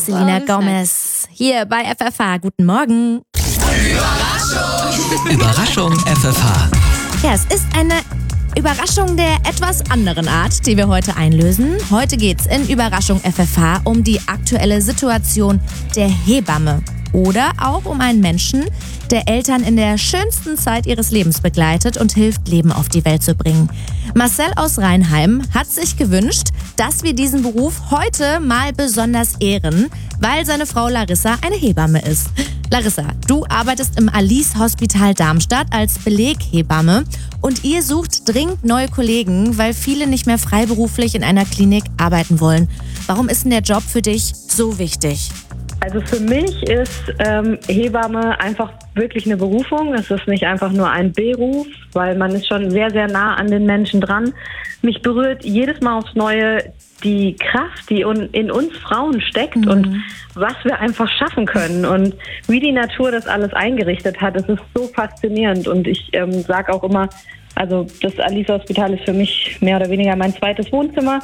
ist Selena Gomez. Hier bei FFH. Guten Morgen. Überraschung FFH. Ja, es ist eine Überraschung der etwas anderen Art, die wir heute einlösen. Heute geht's in Überraschung FFH um die aktuelle Situation der Hebamme. Oder auch um einen Menschen, der Eltern in der schönsten Zeit ihres Lebens begleitet und hilft, Leben auf die Welt zu bringen. Marcel aus Rheinheim hat sich gewünscht, dass wir diesen Beruf heute mal besonders ehren, weil seine Frau Larissa eine Hebamme ist. Larissa, du arbeitest im Alice Hospital Darmstadt als Beleghebamme und ihr sucht dringend neue Kollegen, weil viele nicht mehr freiberuflich in einer Klinik arbeiten wollen. Warum ist denn der Job für dich so wichtig? Also für mich ist Hebamme einfach wirklich eine Berufung. Es ist nicht einfach nur ein Beruf, weil man ist schon sehr, sehr nah an den Menschen dran. Mich berührt jedes Mal aufs Neue die Kraft, die in uns Frauen steckt und was wir einfach schaffen können und wie die Natur das alles eingerichtet hat. Es ist so faszinierend und ich sage auch immer, also das Alice Hospital ist für mich mehr oder weniger mein zweites Wohnzimmer,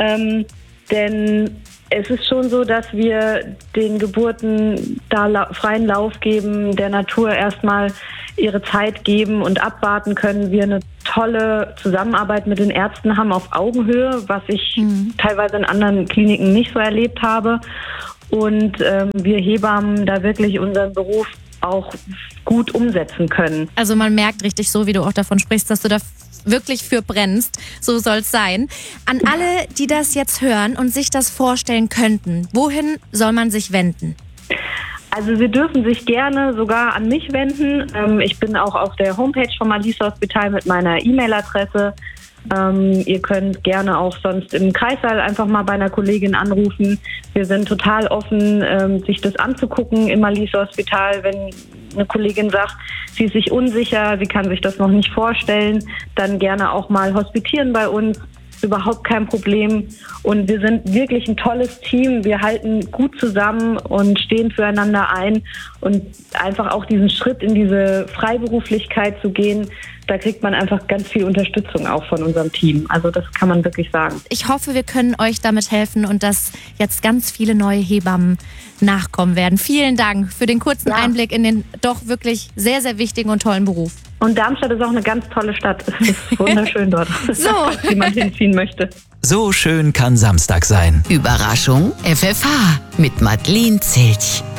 denn es ist schon so, dass wir den Geburten da freien Lauf geben, der Natur erstmal ihre Zeit geben und abwarten können. Wir eine tolle Zusammenarbeit mit den Ärzten haben auf Augenhöhe, was ich teilweise in anderen Kliniken nicht so erlebt habe. Und wir Hebammen da wirklich unseren Beruf auch gut umsetzen können. Also man merkt richtig so, wie du auch davon sprichst, dass du da wirklich für brennst. So soll es sein. An alle, die das jetzt hören und sich das vorstellen könnten, wohin soll man sich wenden? Also Sie dürfen sich gerne sogar an mich wenden. Ich bin auch auf der Homepage vom Alice Hospital mit meiner E-Mail-Adresse. Ihr könnt gerne auch sonst im Kreissaal einfach mal bei einer Kollegin anrufen. Wir sind total offen, sich das anzugucken im Alice Hospital. Wenn eine Kollegin sagt, sie ist sich unsicher, sie kann sich das noch nicht vorstellen, dann gerne auch mal hospitieren bei uns. Überhaupt kein Problem. Und wir sind wirklich ein tolles Team. Wir halten gut zusammen und stehen füreinander ein. Und einfach auch diesen Schritt in diese Freiberuflichkeit zu gehen, da kriegt man einfach ganz viel Unterstützung auch von unserem Team. Also das kann man wirklich sagen. Ich hoffe, wir können euch damit helfen und dass jetzt ganz viele neue Hebammen nachkommen werden. Vielen Dank für den kurzen Einblick in den doch wirklich sehr, sehr wichtigen und tollen Beruf. Und Darmstadt ist auch eine ganz tolle Stadt. Es ist wunderschön dort, So. falls jemand hinziehen möchte. So schön kann Samstag sein. Überraschung FFH mit Madeleine Zelch.